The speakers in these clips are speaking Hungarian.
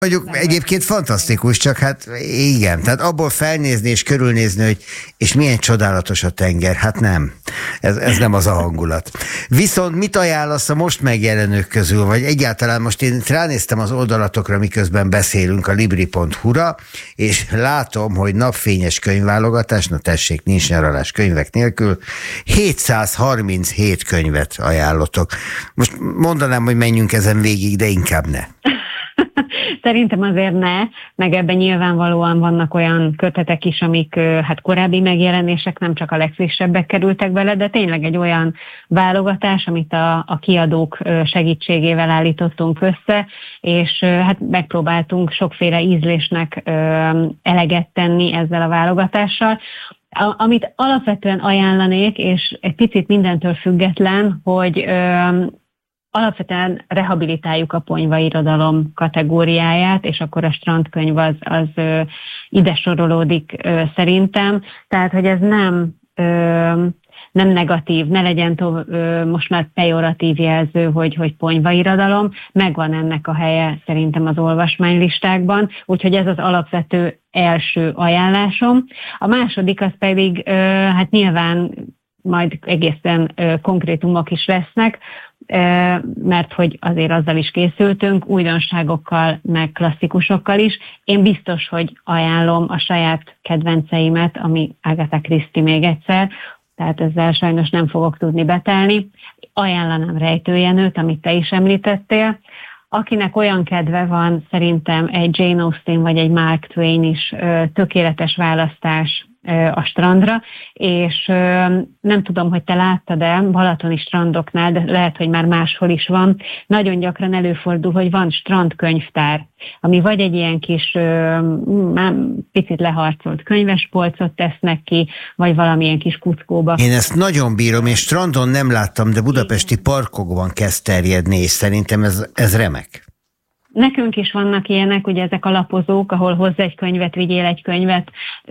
Mondjuk egyébként fantasztikus, csak hát igen, tehát abból felnézni és körülnézni, hogy és milyen csodálatos a tenger, hát nem, ez nem az a hangulat. Viszont mit ajánlasz a most megjelenők közül, vagy egyáltalán most én ránéztem az oldalatokra, miközben beszélünk a libri.hu-ra, és látom, hogy napfényes könyvválogatás, na tessék, nincs nyaralás könyvek nélkül, 737 könyvet ajánlotok. Most mondanám, hogy menjünk ezen végig, de inkább ne. Szerintem azért ne, meg ebben nyilvánvalóan vannak olyan kötetek is, amik hát korábbi megjelenések, nem csak a legfrissebbek kerültek bele, de tényleg egy olyan válogatás, amit a kiadók segítségével állítottunk össze, és hát megpróbáltunk sokféle ízlésnek eleget tenni ezzel a válogatással. Amit alapvetően ajánlanék, és egy picit mindentől független, hogy alapvetően rehabilitáljuk a ponyvairodalom kategóriáját, és akkor a strandkönyv az ide sorolódik szerintem. Tehát, hogy ez nem negatív, ne legyen most már pejoratív jelző, hogy ponyvairodalom, megvan ennek a helye szerintem az olvasmánylistákban, úgyhogy ez az alapvető első ajánlásom. A második az pedig, hát nyilván majd egészen konkrétumok is lesznek, mert hogy azért azzal is készültünk, újdonságokkal, meg klasszikusokkal is. Én biztos, hogy ajánlom a saját kedvenceimet, ami Agatha Christie még egyszer, tehát ezzel sajnos nem fogok tudni betelni. Ajánlanám Rejtőjenőt, amit te is említettél. Akinek olyan kedve van, szerintem egy Jane Austen vagy egy Mark Twain is tökéletes választás a strandra, és nem tudom, hogy te láttad-e balatoni strandoknál, de lehet, hogy már máshol is van. Nagyon gyakran előfordul, hogy van strandkönyvtár, ami vagy egy ilyen kis picit leharcolt könyvespolcot tesznek ki, vagy valamilyen kis kuckóba. Én ezt nagyon bírom, és strandon nem láttam, de budapesti parkokban kezd terjedni, és szerintem ez remek. Nekünk is vannak ilyenek, ugye ezek a lapozók, ahol hozz egy könyvet, vigyél egy könyvet,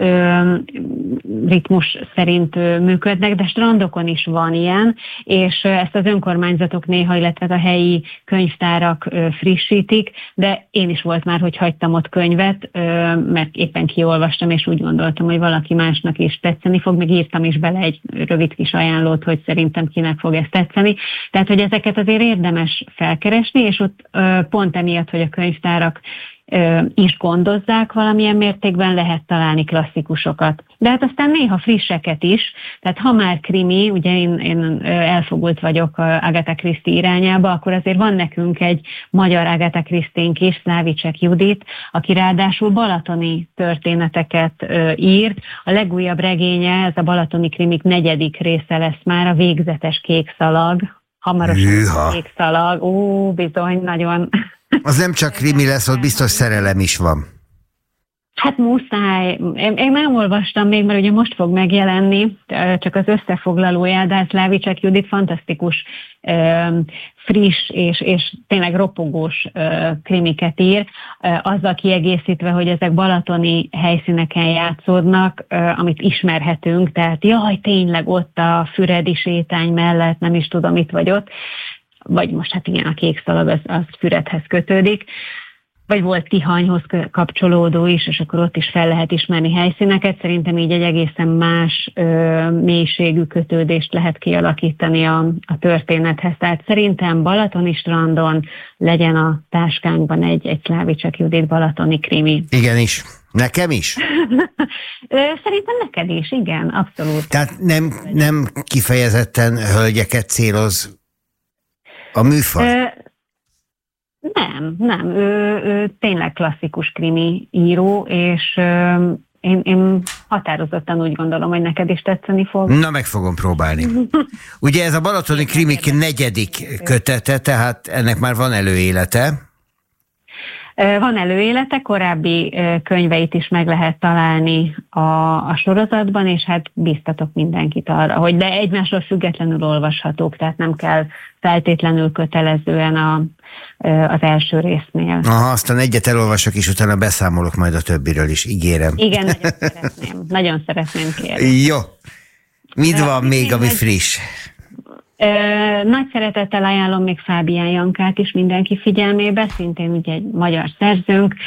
ritmus szerint működnek, de strandokon is van ilyen, és ezt az önkormányzatok néha, illetve a helyi könyvtárak frissítik, de én is volt már, hogy hagytam ott könyvet, mert éppen kiolvastam, és úgy gondoltam, hogy valaki másnak is tetszeni fog, még írtam is bele egy rövid kis ajánlót, hogy szerintem kinek fog ez tetszeni. Tehát, hogy ezeket azért érdemes felkeresni, és ott pont emiatt, hogy a könyvtárak is gondozzák valamilyen mértékben, lehet találni klasszikusokat. De hát aztán néha frisseket is, tehát ha már krimi, ugye én elfogult vagyok a Agatha Christie irányába, akkor azért van nekünk egy magyar Agatha Christie-nk is, Szlávicsek Judit, aki ráadásul balatoni történeteket írt. A legújabb regénye, ez a balatoni krimik 4. része lesz már, a Végzetes kék szalag. Hamarosan a kék szalag. Ó, bizony, nagyon... Az nem csak krimi lesz, ott biztos szerelem is van. Hát muszáj. Én nem olvastam még, mert ugye most fog megjelenni, csak az összefoglalóját, de Szlávicsek Judit fantasztikus, friss és tényleg ropogós krimiket ír, azzal kiegészítve, hogy ezek balatoni helyszíneken játszódnak, amit ismerhetünk, tehát jaj, tényleg ott a Füredi sétány mellett, nem is tudom, itt vagy ott, vagy most hát igen, a kék szalag az Füredhez kötődik, vagy volt Tihanyhoz kapcsolódó is, és akkor ott is fel lehet ismerni helyszíneket. Szerintem így egy egészen más mélységű kötődést lehet kialakítani a történethez. Tehát szerintem balatoni strandon legyen a táskánkban egy Szlávicsek Judit balatoni krimi. Igenis. Nekem is? Szerintem neked is, igen, abszolút. Tehát nem kifejezetten hölgyeket céloz a műfaj? Nem. Ő tényleg klasszikus krimi író, és én határozottan úgy gondolom, hogy neked is tetszeni fog. Na, meg fogom próbálni. Ugye ez a balatoni krimik 4. kötete, tehát ennek már van előélete. Van előélete, korábbi könyveit is meg lehet találni a sorozatban, és hát biztatok mindenkit arra, hogy de egymásról függetlenül olvashatók, tehát nem kell feltétlenül kötelezően az első résznél. Aha, aztán egyet elolvasok, és utána beszámolok majd a többiről is, ígérem. Igen, nagyon szeretném kérni. Jó. Mit van még, ami friss? Nagy szeretettel ajánlom még Fábián Jankát is mindenki figyelmébe, szintén ugye egy magyar szerzőnk,